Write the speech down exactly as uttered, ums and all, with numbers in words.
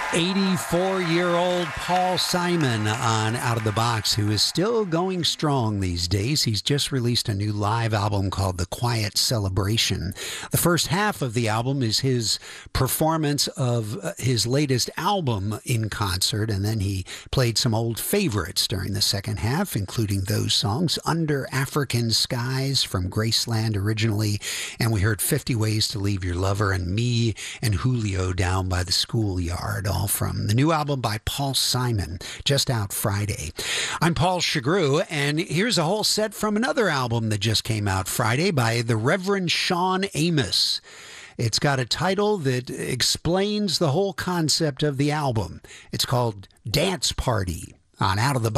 eighty-four-year-old Paul Simon on Out of the Box, who is still going strong these days. He's just released a new live album called The Quiet Celebration. The first half of the album is his performance of his latest album in concert, and then he played some old favorites during the second half, including those songs, Under African Skies from Graceland originally, and we heard fifty Ways to Leave Your Lover and Me and Julio Down by the Schoolyard, all from the new album by Paul Simon, just out Friday. I'm Paul Chagru, and here's a whole set from another album that just came out Friday by the Reverend Sean Amos. It's got a title that explains the whole concept of the album. It's called Dance Party on Out of the Box.